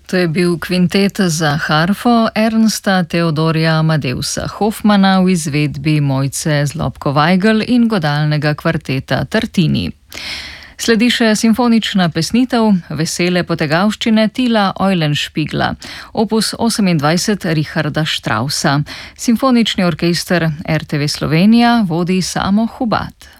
To je bil kvintet za harfo Ernsta Theodorja Amadeusa Hofmana v izvedbi Mojce Zlobko-Vajgl in godalnega kvarteta Tartini. Sledi še simfonična pesnitev Vesele potegavščine Tila Eulenspiegla, opus 28 Richarda Straussa. Simfonični orkester RTV Slovenija vodi Samo Hubad.